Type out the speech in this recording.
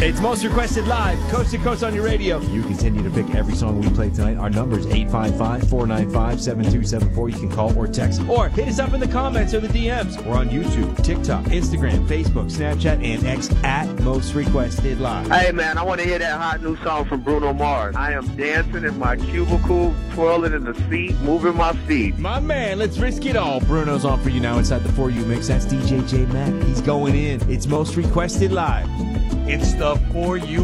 It's Most Requested Live, coast to coast on your radio. You continue to pick every song we play tonight. Our number is 855-495-7274. You can call or text or hit us up in the comments or the DMs. We're on YouTube, TikTok, Instagram, Facebook, Snapchat, and X at Most Requested Live. Hey, man, I want to hear that hot new song from Bruno Mars. I am dancing in my cubicle, twirling in the seat, moving my feet. My man, let's risk it all. Bruno's on for you now inside the For You Mix. That's DJ J Mac. He's going in. It's Most Requested Live. It's the For You